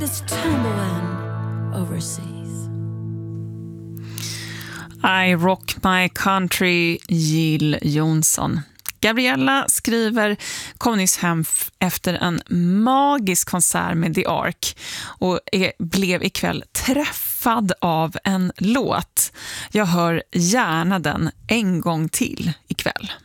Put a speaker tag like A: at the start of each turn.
A: It's tumbling overseas. I rock my country, Jill Johnson. Gabriella skriver kom nyss hem efter en magisk konsert med The Ark och blev ikväll träffad av en låt. Jag hör gärna den en gång till ikväll.